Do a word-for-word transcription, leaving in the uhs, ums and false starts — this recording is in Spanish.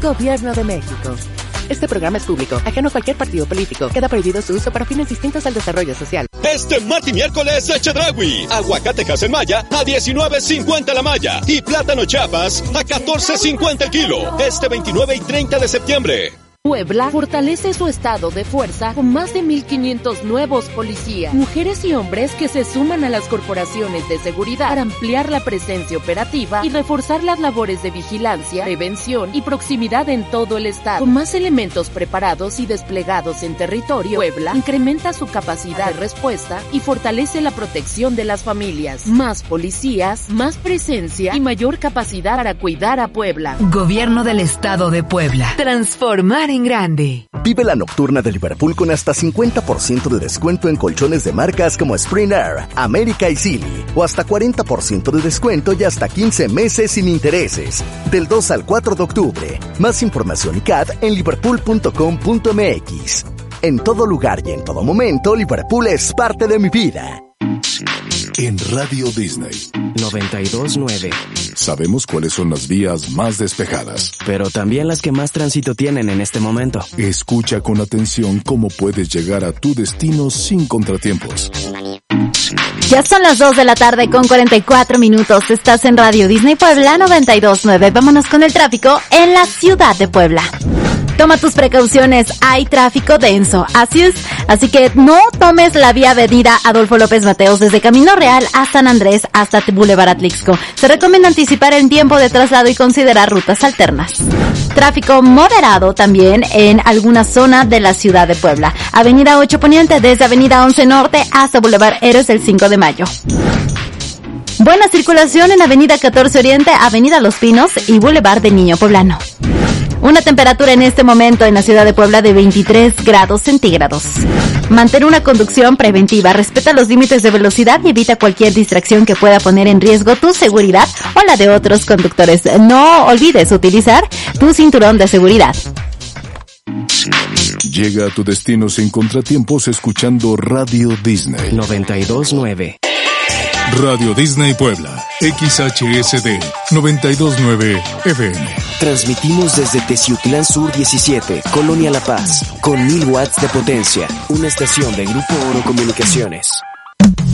Gobierno de México. Este programa es público, ajeno a cualquier partido político. Queda prohibido su uso para fines distintos al desarrollo social. Este martes y miércoles a Chedraui. Aguacatejas en malla a diecinueve cincuenta la malla. Y plátano Chiapas a catorce cincuenta el kilo. Este veintinueve y treinta de septiembre. Puebla fortalece su estado de fuerza con más de mil quinientos nuevos policías, mujeres y hombres que se suman a las corporaciones de seguridad para ampliar la presencia operativa y reforzar las labores de vigilancia, prevención y proximidad en todo el estado. Con más elementos preparados y desplegados en territorio, Puebla incrementa su capacidad de respuesta y fortalece la protección de las familias. Más policías, más presencia y mayor capacidad para cuidar a Puebla. Gobierno del Estado de Puebla. Transformar en grande. Vive la nocturna de Liverpool con hasta cincuenta por ciento de descuento en colchones de marcas como Spring Air, América y Silly, o hasta cuarenta por ciento de descuento y hasta quince meses sin intereses. Del dos al cuatro de octubre. Más información y C A D en liverpool punto com punto m x. En todo lugar y en todo momento, Liverpool es parte de mi vida. En Radio Disney noventa y dos nueve. Sabemos cuáles son las vías más despejadas, pero también las que más tránsito tienen en este momento. Escucha con atención cómo puedes llegar a tu destino sin contratiempos. Ya son las dos de la tarde con cuarenta y cuatro minutos. Estás en Radio Disney Puebla noventa y dos nueve. Vámonos con el tráfico en la ciudad de Puebla. Toma tus precauciones, hay tráfico denso, así es, así que no tomes la vía avenida Adolfo López Mateos desde Camino Real a San Andrés hasta Boulevard Atlixco. Se recomienda anticipar el tiempo de traslado y considerar rutas alternas. Tráfico moderado también en alguna zona de la ciudad de Puebla. Avenida ocho Poniente desde Avenida once Norte hasta Boulevard Héroes del cinco de mayo. Buena circulación en Avenida catorce Oriente, Avenida Los Pinos y Boulevard del Niño Poblano. Una temperatura en este momento en la ciudad de Puebla de veintitrés grados centígrados. Mantén una conducción preventiva, respeta los límites de velocidad y evita cualquier distracción que pueda poner en riesgo tu seguridad o la de otros conductores. No olvides utilizar tu cinturón de seguridad. Llega a tu destino sin contratiempos escuchando Radio Disney noventa y dos nueve. Radio Disney Puebla, X H S D noventa y dos nueve F M. Transmitimos desde Teciutlán Sur diecisiete, Colonia La Paz, con mil watts de potencia. Una estación de Grupo Oro Comunicaciones.